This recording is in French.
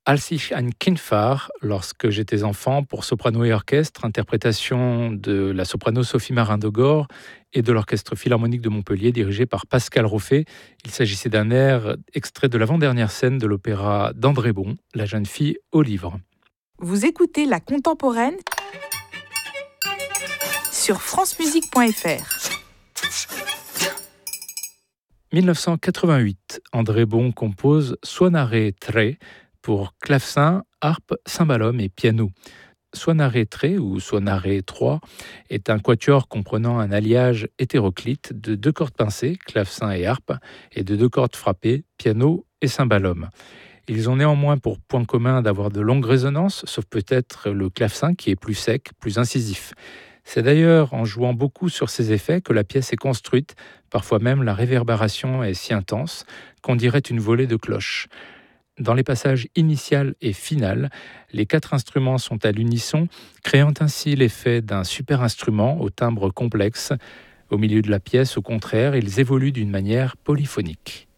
Als ich ein Kind war, lorsque j'étais enfant, pour soprano et orchestre, interprétation de la soprano Sophie Marin-Degor et de l'Orchestre Philharmonique de Montpellier dirigé par Pascal Roffet. Il s'agissait d'un air extrait de l'avant-dernière scène de l'opéra d'André Bon, La jeune fille au livre. Vous écoutez La Contemporaine sur francemusique.fr. 1988, André Bon compose Suonare tre pour clavecin, harpe, cymbalum et piano. Suonare tre ou Suonare 3 est un quatuor comprenant un alliage hétéroclite de 2 cordes pincées, clavecin et harpe, et de 2 cordes frappées, piano et cymbalum. Ils ont néanmoins pour point commun d'avoir de longues résonances, sauf peut-être le clavecin qui est plus sec, plus incisif. C'est d'ailleurs en jouant beaucoup sur ces effets que la pièce est construite, parfois même la réverbération est si intense qu'on dirait une volée de cloches. Dans les passages initial et final, les 4 instruments sont à l'unisson, créant ainsi l'effet d'un super instrument au timbre complexe. Au milieu de la pièce, au contraire, ils évoluent d'une manière polyphonique.